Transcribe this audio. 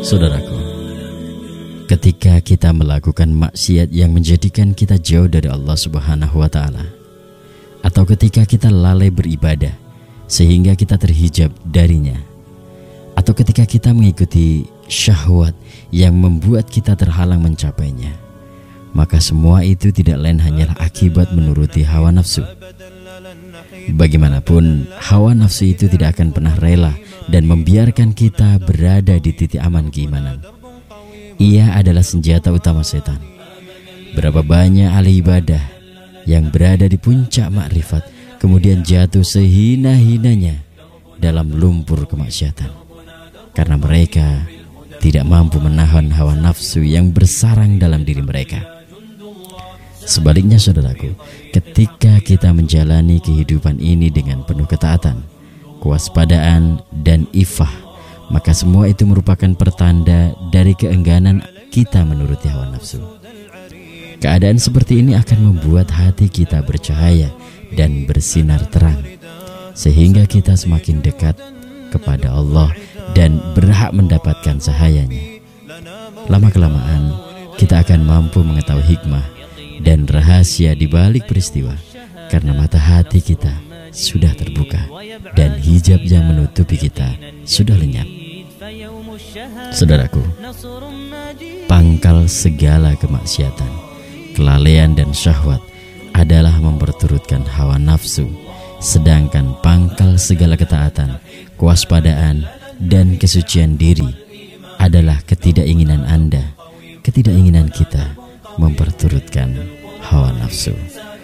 Saudaraku, ketika kita melakukan maksiat yang menjadikan kita jauh dari Allah Subhanahu wa Ta'ala, atau ketika kita lalai beribadah sehingga kita terhijab darinya, atau ketika kita mengikuti syahwat yang membuat kita terhalang mencapainya, maka semua itu tidak lain hanyalah akibat menuruti hawa nafsu. Bagaimanapun, hawa nafsu itu tidak akan pernah rela dan membiarkan kita berada di titik aman keimanan. Ia adalah senjata utama setan. Berapa banyak ahli ibadah yang berada di puncak makrifat kemudian jatuh sehina-hinanya dalam lumpur kemaksiatan, karena mereka tidak mampu menahan hawa nafsu yang bersarang dalam diri mereka. Sebaliknya saudaraku, ketika kita menjalani kehidupan ini dengan penuh ketaatan, kewaspadaan, dan ifah, maka semua itu merupakan pertanda dari keengganan kita menuruti hawa nafsu. Keadaan seperti ini akan membuat hati kita bercahaya dan bersinar terang, sehingga kita semakin dekat kepada Allah dan berhak mendapatkan cahayanya. Lama-kelamaan kita akan mampu mengetahui hikmah dan rahasia di balik peristiwa, karena mata hati kita sudah terbuka dan hijab yang menutupi kita sudah lenyap. Saudaraku, pangkal segala kemaksiatan, kelalaian dan syahwat adalah memperturutkan hawa nafsu, sedangkan pangkal segala ketaatan, kewaspadaan, dan kesucian diri adalah ketidakinginan Anda, ketidakinginan kita memperturutkan hawa nafsu.